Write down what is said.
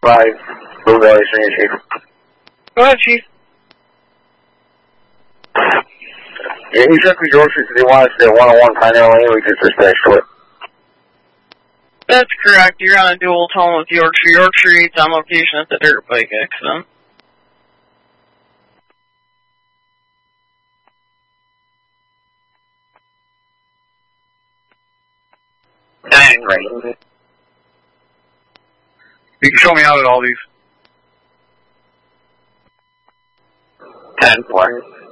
5, Blue Valley Senior Chief. Go ahead, Chief. Yeah, he took me groceries because he wanted to stay 101 Pioneer Lane. We just dispatched to it. That's correct. You're on a dual tone with Yorkshire. Yorkshire 8's on location at the dirt bike accident. Dang, right. You can show me out at all these. 10-4.